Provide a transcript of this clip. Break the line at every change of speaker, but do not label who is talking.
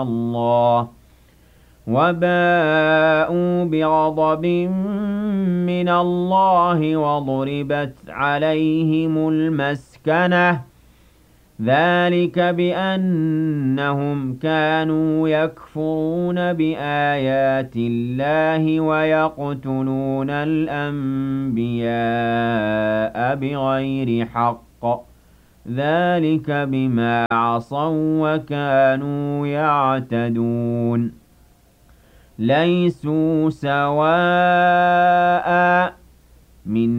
الله وباءوا بغضب من الله وضربت عليهم المسكنة ذلك بأنهم كانوا يكفرون بآيات الله ويقتلون الأنبياء بغير حق ذلك بما عصوا وكانوا يعتدون ليسوا سواء من